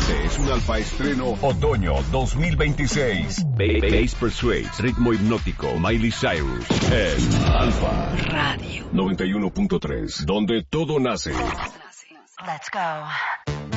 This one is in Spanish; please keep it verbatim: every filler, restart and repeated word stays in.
Este es un alfa estreno otoño dos mil veintiséis. Bass Persuades, ritmo hipnótico, Miley Cyrus. Es Alfa Radio noventa y uno punto tres, donde todo nace. Let's go.